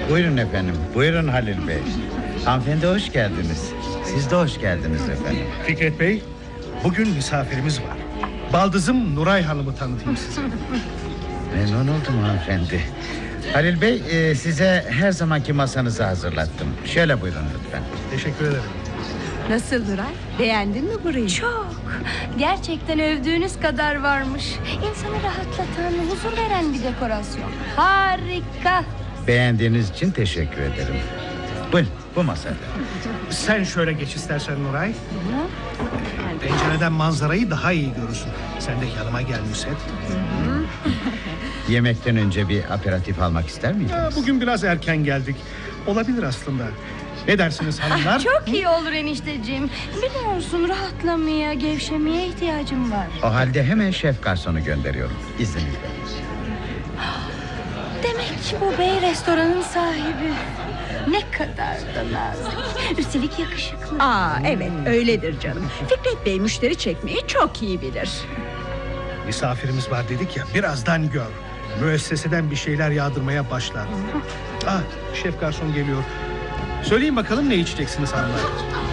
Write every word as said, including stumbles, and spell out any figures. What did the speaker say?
Buyurun efendim, buyurun Halil Bey. Hanımefendi hoş geldiniz. Siz de hoş geldiniz efendim. Fikret Bey, bugün misafirimiz var. Baldızım Nuray Hanım'ı tanıtayım size. Memnun oldum hanımefendi. Halil Bey, e, size her zamanki masanızı hazırlattım. Şöyle buyurun lütfen. Teşekkür ederim. Nasıl Nuray? Beğendin mi burayı? Çok. Gerçekten övdüğünüz kadar varmış. İnsanı rahatlatan, huzur veren bir dekorasyon. Harika. Beğendiğiniz için teşekkür ederim. Buyurun, bu masada. Sen şöyle geç istersen Nuray. Pencereden manzarayı daha iyi görürsün. Sen de yanıma gel Nusret. Yemekten önce bir aperatif almak ister Ya, miydiniz? bugün biraz erken geldik. Olabilir aslında. Ne dersiniz hanımlar? Çok iyi olur enişteciğim. Biliyor musun, rahatlamaya, gevşemeye ihtiyacım var. O halde hemen şef garsonu gönderiyorum. İzninizle. Demek bu bey restoranın sahibi. Ne kadar da nazik. Üstelik yakışıklı. Aa evet öyledir canım. Fikret Bey müşteri çekmeyi çok iyi bilir. Misafirimiz var dedik ya, birazdan gör. Müesseseden bir şeyler yağdırmaya başlar. Ah, şef garson geliyor. Söyleyin bakalım ne içeceksiniz hanımlar?